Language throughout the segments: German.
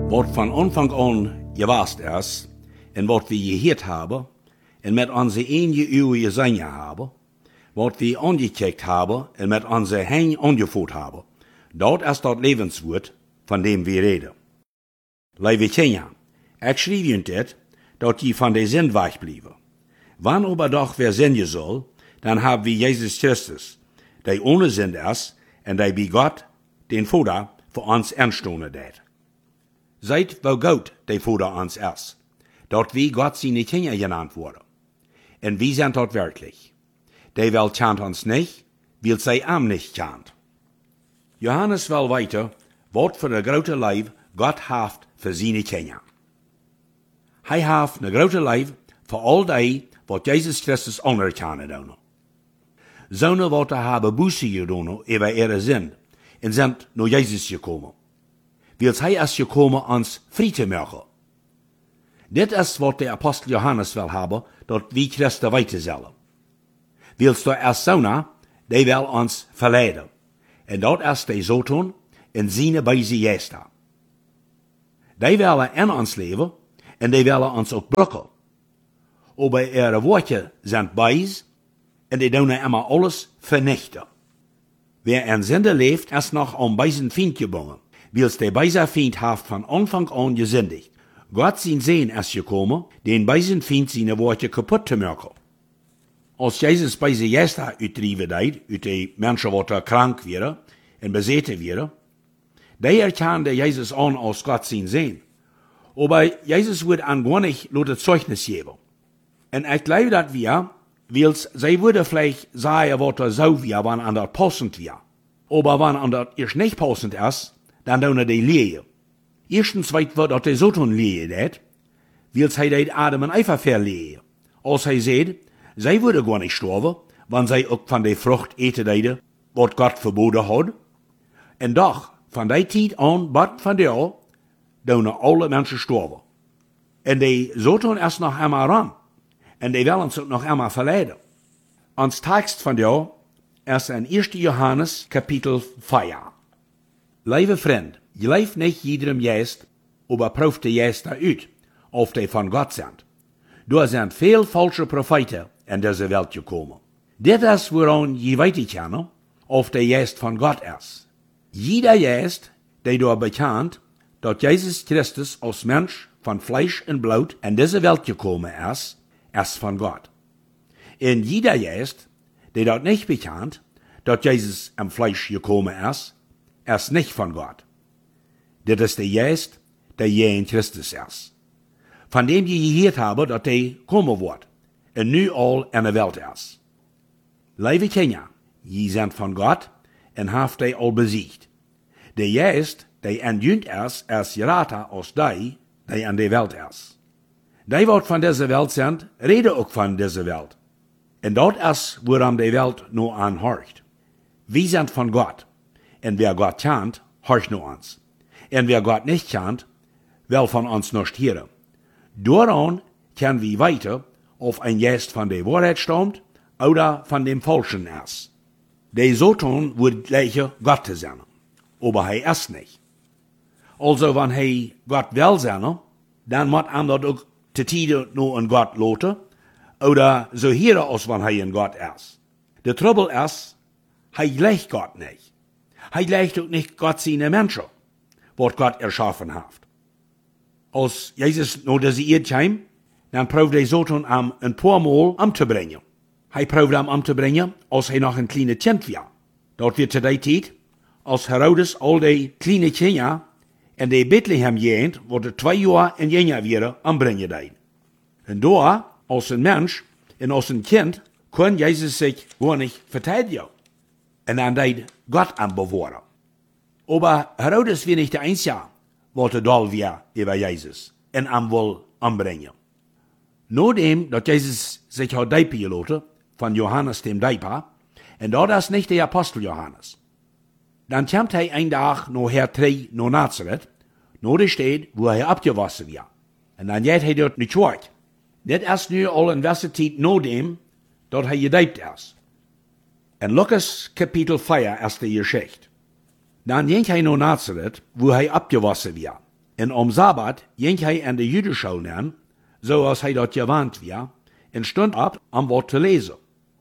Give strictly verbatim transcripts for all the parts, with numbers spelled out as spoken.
Wat van Anfang an gewast is, en wat we gehört haben, en met onze enige Uhr gesehen haben, wat we angekickt haben, en met onze Hände angevoert haben, dat is dat levenswoord van dem we reden. Lieve Kinder, ik schreef je dit, dat je van de zin wegblijven. Wann aber doch wer sinnen soll, dann haben wir Jesus Christus, der ohne Sinn ist, en der bei Gott den Vater für uns ernstonen det. Seid wo Gott der Vater uns ist, dort wie Gott seine Kinder genannt wurde. Und wir sind dort wirklich. Der Welt kennt uns nicht, weil sie ihm nicht kennt. Johannes will weiter, was für eine große Liebe Gott hat für seine Kinder. Er hat eine große Liebe für all die, was Jesus Christus anerkennen doen. Zonen wat er hebben Buße gedaan über ihre Sinn und sind naar Jesus gekommen. Weil hij is gekommen, uns frei zu machen. Dit is wat der Apostel Johannes will haben, dat wie Christen weiter sollen. Weil der erst Zonen, die will uns verleiden. Und dat is de Satan in seine Beise Gesta. Die willen in ons leven, en die willen ons ook brücken. Aber ihre Worte sind beis, und die doen immer alles vernichten. Wer in Sünde lebt, ist noch am beisen Feind gebunden, weil der beise Feind hat von Anfang an gesündigt. Gott sein Sehen ist gekommen, den beisen Feind seine Worte kaputt zu machen. Als Jesus beise Gesta uitdrieven deed, uit die Menschen, die krank werden und bezeten werden, die erkannte Jesus an als Gott sein Sehen. Aber Jesus wird an gar nicht laut Zeugnis geben. Und ich glaube, dass wir, weil sie würde vielleicht sagen, was er so wie, wann an das passend wäre. Aber wenn an das erst nicht passend ist, dann tun die Lehe. Erstens weit wird, dass der Satan Lehe det, weil sie den Adam einfach verlehen. Als er sagt, sie würde gar nicht sterben, wenn sie auch von der Frucht eten deide, was Gott verboten hat. Und doch, von der Zeit an, bis von der, tun alle Menschen sterben. Und der Satan ist noch einmal ran. En die willen ons ook nog einmal verleiden. Ons tekst van jou is in eerste Johannes kapitel vier. Lieve vriend, je leeft niet iedereen juist, aber prüft de juist uit, of die van Gott sind. Er sind veel falsche Propheten in deze Welt gekommen. Dit is waarom je weten kan, of die juist van Gott is. Jeder juist, die door bekend, dat Jesus Christus als Mensch van Fleisch en Blut in deze Welt gekommen is, ist von Gott. In jeder jest, der dort nicht bekannt, dass Jesus am Fleisch gekommen ist, ist nicht von Gott. Das ist der jest, der je in Christus ist. Von dem je gehört habe, dass der kommen wird, und nu all in der Welt ist. Liebe Kinder, je sind von Gott, und haft der all besiegt. Der jest, der entjünt ist, ist geraten aus die, der an der Welt ist. Die, wat von dieser Welt sind, reden auch von dieser Welt. Und dort ist, woran die Welt nur anhorcht. Wir sind von Gott. Und wer Gott kennt, horcht nur uns. Und wer Gott nicht kennt, will von uns nicht hören. Daran können wir weiter, ob ein Geist von der Wahrheit stammt oder von dem Falschen ist. Der Satan wird gleich Gott sein. Aber er ist nicht. Also, wenn er Gott will sein, dann muss er das auch te tijden nur een God loten, oder so hier als wann hij een God is. De trouble is, hij gleicht Gott nicht. Hij gleicht ook nicht Gott seine Menschen, wat Gott erschaffen hat. Als Jesus nur deze eerd kwam, dan proefde hij Satan am een paar Mal am te brengen. Hij proefde am am te brengen, als hij nog een kleine kind was. Dat wird zu der tijd, als Herodes al die kleine kinderen en de Bethlehem jent, wat er twee jaar en jener weer aanbrengen deed. En daar, als een mens en als een kind, kon Jezus zich gar niet verteidigen. En dan deed Gott aan bewahren. Aber Herodes war nicht der Einzige, wat er dal war über Jesus en am wil aanbrengen. Nachdem, dat Jesus sich hat deipen gelaten, von Johannes dem Deiper, en dat is nicht der Apostel Johannes. Dann kommt hij een dag nog hertrei naar Nazareth, naar de stad wo hij abgewassen war. En dan geht hij dort niet weg. Dit is nu al een wisse tijd na dem, dat hij gedeipt is. En Lukas kapitel vier is de Geschichte. Dan ging hij naar Nazareth, wo hij abgewassen war. En om Sabbat ging hij aan de Judenschool aan, zoals hij dat gewand was, en stond op om wat te lezen.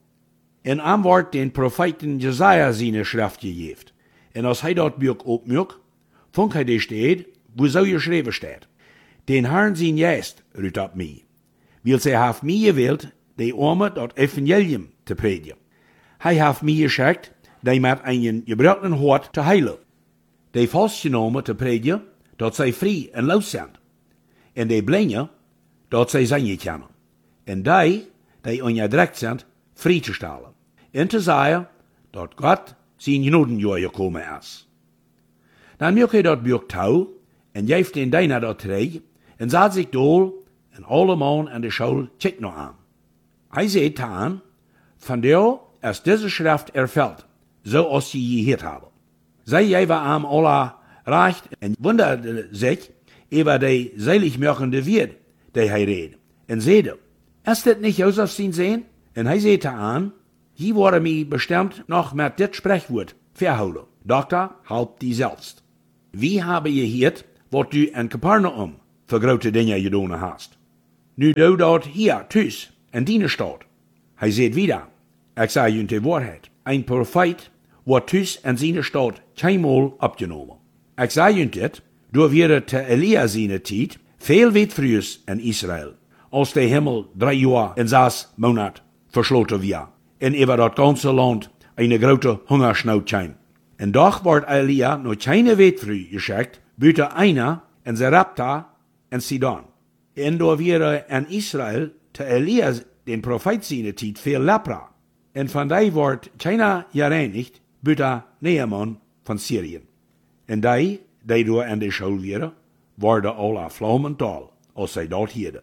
En am wordt den profeten Jesaja zijn schrift gegeven. En als hij dat boek opmerkt, vond hij de steed, wo zo geschreven staat. Den Herrn zijn Geest ruht op mij, wil zij heeft mij gewild, de arme dat evangelium te predigen. Hij heeft mij geschikt, die met een gebroken hart te heilen. De vastgenomen te predigen, dat zij vrij en los zijn. En de blinde, dat zij zijn kennen. En die, die onderdrukt zijn, vrij te stellen. En te zeggen, dat God zijn genodenjaar gekomen is. Dan maak hij dat boek touw, en geeft den dienaar dat terug, en zet zich door, en alle man aan de school kijkt nog aan. Hij zegt aan, van jou is deze schrift ervuld, zoals ze gehoord hebben. Zij geven aan alle recht en wunderde zich over de zaligmakende woord, die hij reed. En zeide, is dit niet Jozef zijn zin? En hij zegt aan, hier worden mij bestemd nog met dit spreekwoord verhouden. Dokter, help die zelfs. Wie hebben je hier, wat u in Capernaum voor grote dingen gedaan hast? Nu doe dat hier, thuis, in die stad. Hij zegt wieder, ik zeg je de waarheid, een profeet wordt thuis in zijn stad keinmaal opgenomen. Ik zeg je dit, door weer te Elia zijn tijd, veel weet vroeger in Israël, als de hemel drie jaar en zes maanden versloten was, en over dat ganze land een grote hongersnood kwam. En doch wordt Elia nog keine weet vroeg geschikt, buiten einer en Zarepta en Sidon. En door weer in Israël te Elia den profeet zijn tijd veel lepra. En van die wordt keiner gereinigd, buiten Naaman van Syrië. En die, die door in de school waren, worden alle vlammental, als zij dat hielden.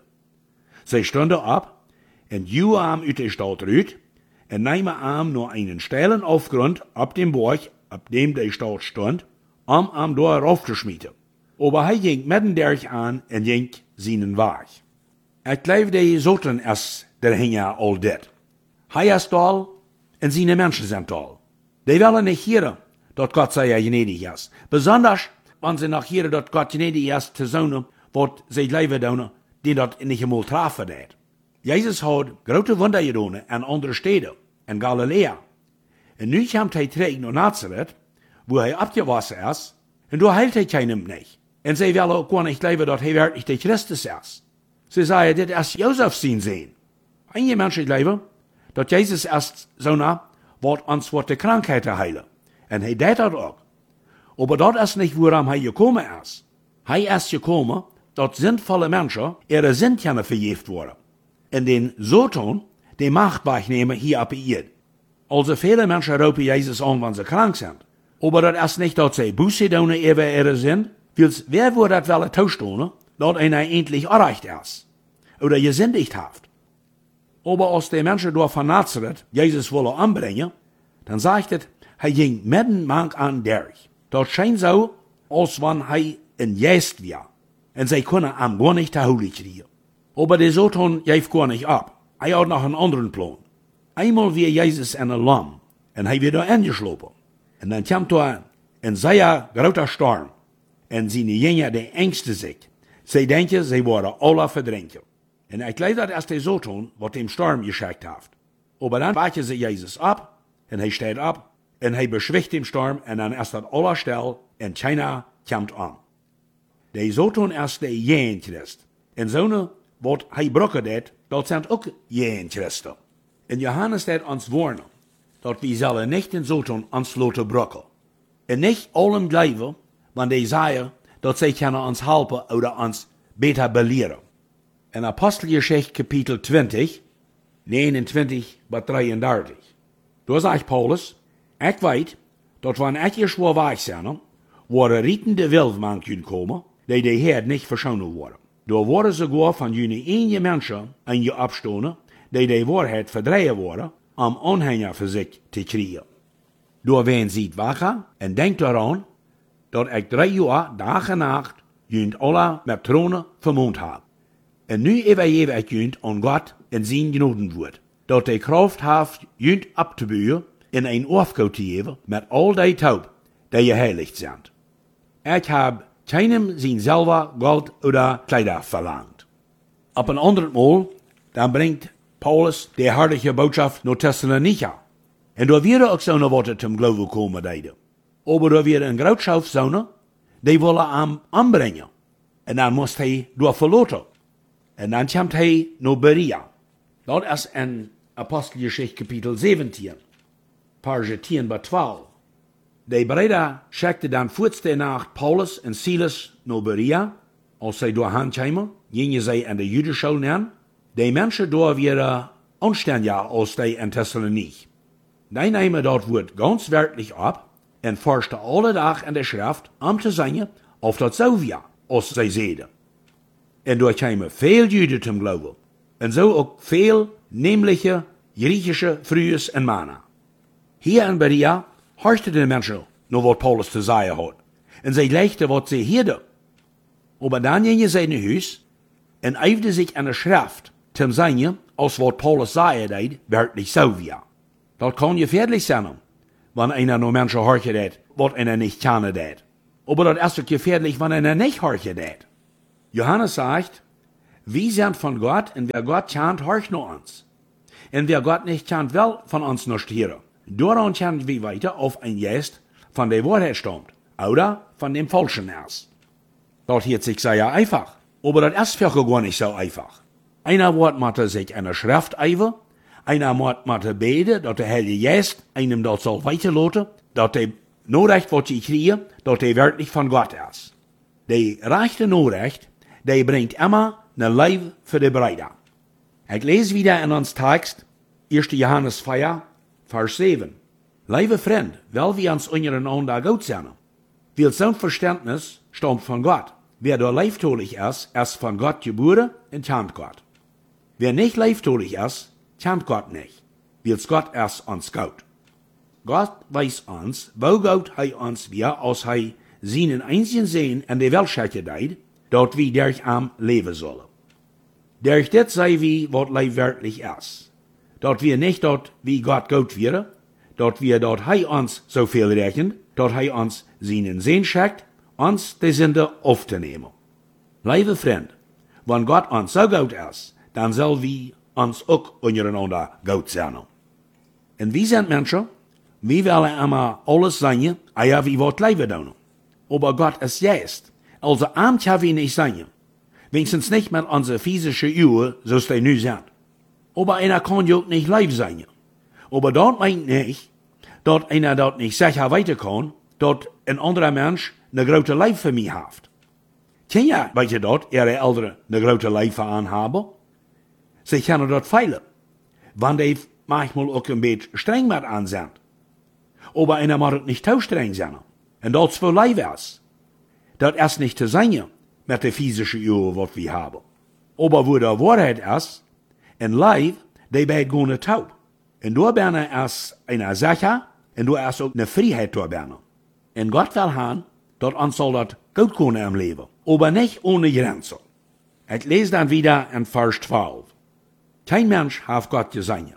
Zij stonden op, en juwen hem uit de stad uit, en namen hem naar een steilen afgrond op dem Berg, op dem de stad stond, om hem door rauf te smieten. Aber hij ging midden derg aan en ging zijn weg. Ik geloof de zoten is der hinger al dit. Hij is tal, en zijn mensen zijn tal. Die willen niet heren, dat God zij gnädig is. Besonders, wanneer ze nog heren dat God gnädig is te zonen, wat zij leven doen, die dat niet eenmaal trafen deed. Jezus had grote wunder gedaan in andere steden, in Galilea. En nu komt hij terug naar Nazareth, wo hij opgewassen is, en daar heilt hij keinem niet. En zij willen ook gewoon niet geloven dat hij werkelijk de Christus is. Ze zeggen, dit is Jozef zijn zin. En je mensen geloven dat Jezus is zo'n wat ons voor de krankheid te heilen. En hij deed dat ook. Maar dat is niet waarom hij gekomen is. Hij is gekomen dat zinvolle mensen ihre zin kunnen vergeeft worden. En den Satan de macht wegnemen hier op de aarde. Also viele mensen roepen Jezus aan wanneer ze krank zijn. Maar dat is niet dat zij buße doen over ihre zin. Wils, wer wordt dat wel toestaan, dat hij endlich erreicht is? Oder gesündigt heeft? Aber als die mensen door van Nazareth Jezus willen aanbrengen, dan zegt het, hij ging midden mank aan derg. Dat schijnt zo, als wanneer hij een geest was. En zij kunnen hem gewoon niet te houden krijgen. Aber de Satan geeft gewoon niet op. Hij had nog een andere plan. Einmal weer Jezus in een lam, en hij werd er ingeslopen. En dan komt er een zeer grote storm. En zijn jongen de engste zich. Zij denken, zij worden alle verdrinken. En ik leid dat als de Satan wat dem storm geschikt heeft. Aber dan wachten ze Jezus op, en hij staat op, en hij beschwicht dem storm, en dan is dat alle stil, en keiner komt aan. De Satan is de jen Christ. En zo'n wat hij brokken deed, dat zijn ook jen Christen. En Johannes deed ons warnen, dat we zullen niet den Satan ons laten brokken. En niet allem geloven, wanneer die zeggen dat zij kunnen ons helpen oder ons beter beleren. In Apostelgeschichte kapitel twintig, negenentwintig bis drieëndertig. Daar zegt Paulus, ik weet dat wanneer ik hier zwaar weg zijn, worden rietende wilfman kunnen komen, die de Heer niet verschonen worden. Daar worden sogar van jullie ene mensen aan je opstonen, die de waarheid verdreien worden, om aanhanger voor zich te krijgen. Door wen ziet wachten en denkt eraan, dat ik drie jaar, dag en nacht, junt alle met tronen vermoond heb. En nu evalueer ik junt aan God en zijn genodenwoord, dat de kracht heeft junt op te buien in een afkoop te geven met al die taub, die je heiligt zijn. Ik heb keinem sein selber Gold oder Kleider verlangt. Ab ein anderes Mal, dann bringt Paulus die herrliche Botschaft nach Thessalonica. Und da wird auch so eine Worte zum Glauben kommen, deide. Aber da wird ein Grautschauf so, die wollen am anbringen. Und dann muss hij door verloten. Und dann kommt hij naar Berea. Dat is in Apostelgeschichte Kapitel zeventien. Parge tien bij twaalf. Die Brüder schickten dann kurz danach Paulus und Silas nach Berea. Als sie doorheen kwamen, gingen sie an de Judenschule neer. Die Menschen daar waren anständiger als die in Thessalonich. Die nehmen dort Wort ganz wörtlich ab und forschten alle Tag in der Schrift, um zu sehen, of dat so war, als sie zeiden. Und dort kamen veel Juden zum Glauben. Und so auch veel nämliche griechische Frühes und Männer. Hier in Berea horchten die Menschen nur, was Paulus zu sagen hat. Und sie legten, was sie hörten. Aber dann gingen sie in Haus und eiften sich an der Schrift, zum Sehen, als was Paulus sagen, wirklich so war. Das kann gefährlich sein, wenn einer nur Menschen horchen hat, was einer nicht kennen hat. Aber das ist auch gefährlich, wenn einer nicht horchen hat. Johannes sagt, wir sind von Gott, und wer Gott kennt, horcht nur uns. Und wer Gott nicht kennt, will von uns nicht hören. Daran können wir weiter auf ein Geist von der Wahrheit stammt, oder von dem Falschen ist. Das hört sich sehr einfach, aber das ist für gar nicht so einfach. Einer wird mit sich eine Schrift eiven, einer wird mit beten, dass der Heilige Geist einem das soll weiterlassen, dass der Nachricht, was sie kriegen, dass der wirklich von Gott ist. Die rechte Nachricht, die bringt immer ein Leben für die Brüder. Ich lese wieder in uns Text, erster Johannes vier, Vers sieben. Liebe Freund, weil wir uns untereinander gut sind. Weil so ein Verständnis stammt von Gott. Wer da leibtolich ist, ist von Gott geboren und kennt Gott. Wer nicht leibtolich ist, kennt Gott nicht. Weil Gott ist uns gut. Gott weiß uns, wo Gott hij uns wir, als hij seinen einzigen Sehen in der Welt schicken deed, dat wir durch am leben sollen. Durch das sei wie, wat Leib wirklich ist. Dat wir nicht dort, wie Gott gut wäre, dat wir dort hij uns so viel rechnen, dat hij uns seinen Sehen schickt, uns die Sünde aufzunehmen. Liebe Freund, wenn Gott uns so gut ist, dann soll wir uns auch untereinander gut sein. Und wir sind Menschen, wir wollen immer alles sein, ja, wie wat Leben tun. Aber Gott ist Geist. Also amt haben wir nicht sein. Wenigstens nicht mit unseren physischen Uhr, so es die nu sind. Aber einer kann ja auch nicht live sein. Aber dort meint nicht, dass einer dort nicht sicher weiter kann, dass ein anderer Mensch eine große Leib für mich hat. Kann ja, weet je dort, ihre Eltern eine große Leib für anhaben? Sie können dort feilen. Wenn die manchmal auch ein bisschen streng mit an sind. Aber einer muss nicht zu streng sein. Und das für Leib ist. Das ist nicht zu sein mit der physischen Uhr, was wir haben. Aber wo der Wahrheit ist, ein Leib, der wird gar nicht taub. Und da bin ist eine Sache, und da ist auch eine Freiheit da bin. Und Gott will haben, dass uns soll das gut können im Leben. Aber nicht ohne Grenzen. Ich lese dann wieder in Vers zwölf. Kein Mensch hat Gott gesehen.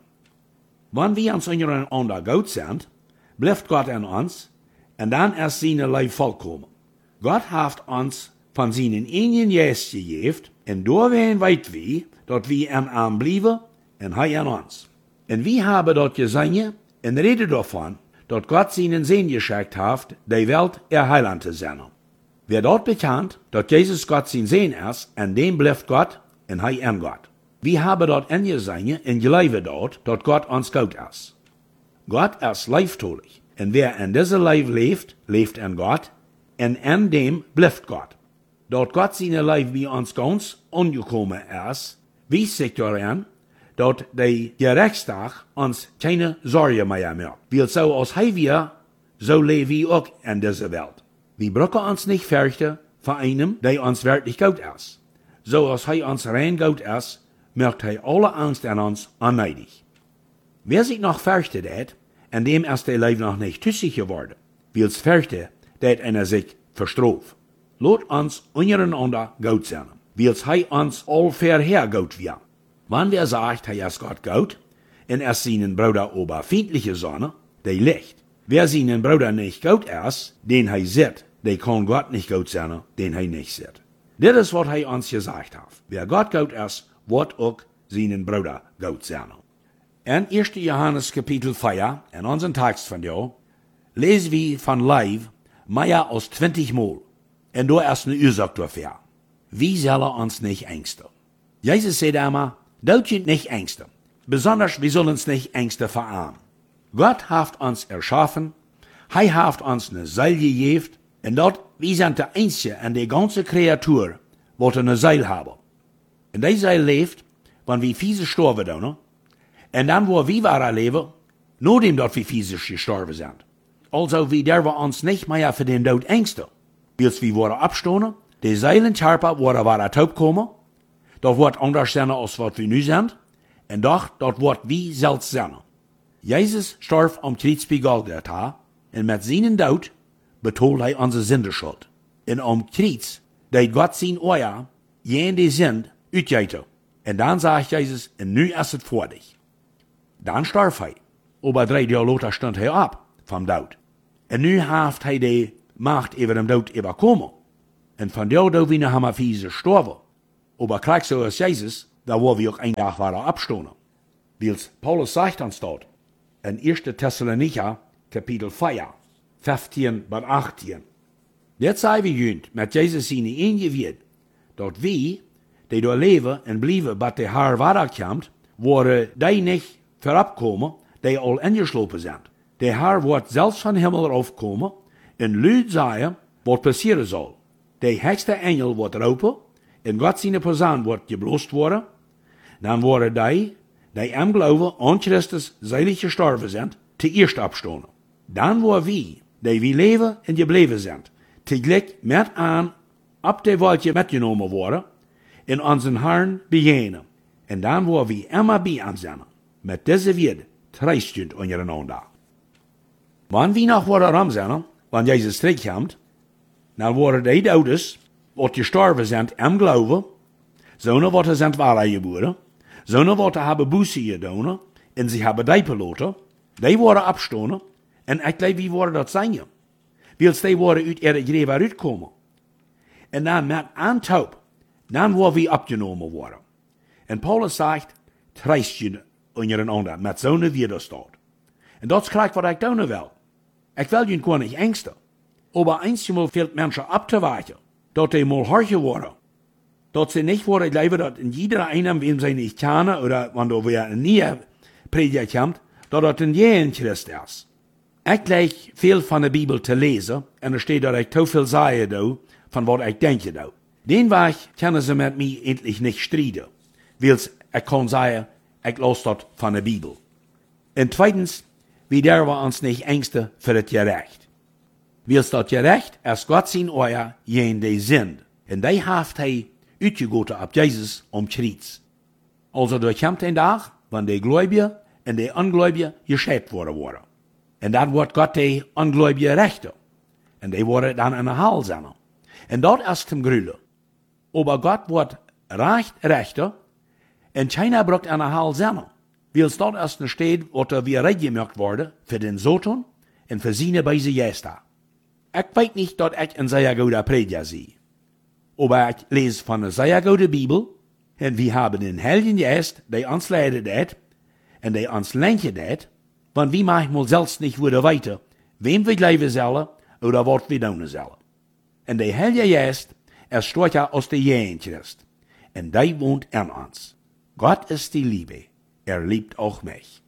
Wenn wir uns untereinander gut sind, bleibt Gott in uns, und dann ist seine Leib vollkommen. Gott hat uns von seinen eigenen Geist gegeben, und da weit wir, dass wir in ihm bleiben, und er in uns. Und wir haben dort gesehen, und reden davon, dass Gott seinen Sehen geschickt hat, die Welt ihr Heiland zu sein. Wer dort bekannt, dass Jesus Gott sein Sehen ist, und dem bleibt Gott, und er in Gott. Wir haben dort angesehen, und glauben dort, dass Gott uns gut ist. Gott ist leibtolich, und wer in diesem Leib lebt, lebt in Gott, und in dem bleibt Gott. Dort Gott seine Leib wie uns ganz angekommen ist, wies sich daran, dass der Gerechtstag uns keine Sorge mehr macht. Weil so als hij wir, so leben wir auch in dieser Welt. Wir brauchen uns nicht fürchten vor einem, der uns wirklich gut ist. So als hij uns rein gut ist, macht er alle Angst an uns unneidig. Wer sich noch fürchtet hat, an dem ist der Leib noch nicht tüchtig geworden. Weil's fürchte, dat einer sich verstroft. Lot uns untereinander gut sein, weil's hij uns all verher gut wir. Wenn wer sagt, hij ist Gott gut, und er seinen Bruder oberfeindliche Sonne, der liegt. Wer seinen Bruder nicht gut ist, den hij sieht, die kann Gott nicht gut sein, den er nicht sieht. Das ist, was er uns gesagt hat. Wer Gott gut ist, wird auch seinen Bruder gut sein. In ersten Johannes Kapitel vier, in unserem Text von dir, lesen wir von Leib mehr als zwanzig Mal. Und da ist eine Ursache dafür. Wie soll er uns nicht ängsten? Jesus sagt einmal, dort sind nicht Ängste. Besonders, wir sollen uns nicht Ängste verarmen. Gott hat uns erschaffen, er hat uns eine Seele gegeben, und dort, wir sind der Einzige in der ganzen Kreatur, die eine Seele haben. Und die Seele lebt, wenn wir physisch sterben, ne? Und dann, wo wir waren leben, nachdem dort wir physisch gestorben sind. Also, wir dürfen uns nicht mehr für den Tod ängsten. Als wir worden abstoßen, die Seelenkörper worden waren taub kommen, dort wird anders sein, als was wir nu sind, und doch, dort wird wie selbst sein. Jesus starb am Kreuz bei Golgatha, und mit seinem Tod betolt er unsere Sündenschuld. Und am Kreuz, deed Gott sein Euer, jen die Sünd, utgeten. Und dann sagt Jesus, und nu ist es vor dich. Dann starb er. Aber drei Jahre later stand er ab vom Tod. Und nu hat er die Macht über den Tod überkommen. Und von der Tod wieder haben wir fiese gestorben. Aber gleich so als Jesus, da wo wir auch ein Tag waren abstoßen. Wie Paulus sagt uns dort, in ersten Thessalonicher, Kapitel vier, fünfzehn bis achtzehn. Jetzt sei wir jünd, mit Jesus seine Enge wird, dort wir, die dort leben und bleiben, bis der Herr wiederkommt, worden die nicht vorabkommen, die all eingeschlopen sind. Der Herr wird selbst von Himmel raufkommen und Lüd sagen, was passieren soll. Der höchste Engel wird roepen, und Gott seine Person wird geblost worden. Dann worden die, die am Glauben an Christus seilig gestorben sind, zuerst abstoßen. Dann wo wir, die wir leben und gebleven sind, tegelijk mit an, ab der Wolke mitgenommen worden, in unseren Herrn begegnen. Und dann wo wir immer bei uns sind, mit dieser Welt, treistend untereinander. Wann wir noch worden rum sind, wenn Jesus zurückkommt, dann worden die Todes, die gestorben sind am Glauben, zonen wat sind wahre geboren, zonen wat haben Buße gedaan, und sie haben die Piloten, die worden abstoßen, und ich glaube, wie worden dat zijn. Wils die worden uit ihre Gräber uitkomen. Und dann mit Antaub, dann wo wir abgenommen worden. Und Paulus sagt, treistjen untereinander, mit so einer Widerstand. Und das krijgt wat ich tun will. Ich will ihn gar nicht ängsten. Aber einmal fehlt Menschen abzuweichen, dass die mal horchen worden. Dass sie nicht worden glauben, dass in jeder einem, wem sie nicht kennen, oder wenn du wieder nie predigt kommt, dass das in jedem Christ ist. Ich gleich viel von der Bibel zu lesen, und es steht, dass ich zu viel sage, da, von was ich denke, da. Den Weg können sie mit mir endlich nicht streiten, weil ich kann sagen, ich lasse das von der Bibel. Und zweitens, wir dürfen uns nicht ängsten für das Gerecht. Weil das Gerecht ist Gott sein Euer, jen die sind. Und die hat er uitgegoten ab Jesus am Kreuz. Also da kommt ein Tag, wenn die Gläubigen und die Ungläubigen geschäbt worden worden. Und dann wird Gott die Ungläubigen rechten. Und die worden dann in der Hall sein. Und dort ist zum Grüle. Aber Gott wird recht rechten, und keiner braucht in der Hall sein. Weil es dort ist steht, was wir reingemacht worden für den Sohn und für seine beise Gäste. Ich weiß nicht, dass ich ein sehr guter Prediger sehe. Aber ich lese von einer sehr guten Bibel, und wir haben den Heiligen Geist, der uns leidet hat, und der uns lenkt hat, wenn wir manchmal selbst nicht wieder weiter, wem wir glauben sollen, oder was wir tun sollen. Und der Heilige Geist, er steht ja aus der Jeden Christ, und der wohnt in uns. Gott ist die Liebe, er liebt auch mich.